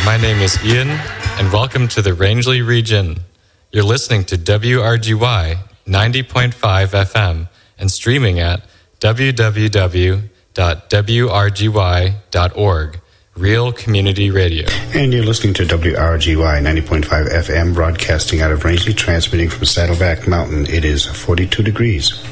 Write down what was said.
my name is Ian, and welcome to the Rangeley region. You're listening to WRGY 90.5 FM and streaming at www.wrgy.org, Real Community Radio. And you're listening to WRGY 90.5 FM, broadcasting out of Rangeley, transmitting from Saddleback Mountain. It is 42 degrees.